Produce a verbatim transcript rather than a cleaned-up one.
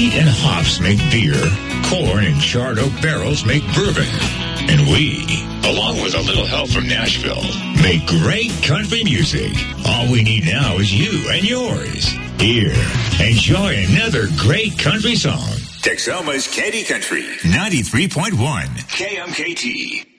wheat and hops make beer, corn and charred oak barrels make bourbon. And we, along with a little help from Nashville, make great country music. All we need now is you and yours. Here, enjoy another great country song. Texoma's Candy Country, ninety-three point one K M K T.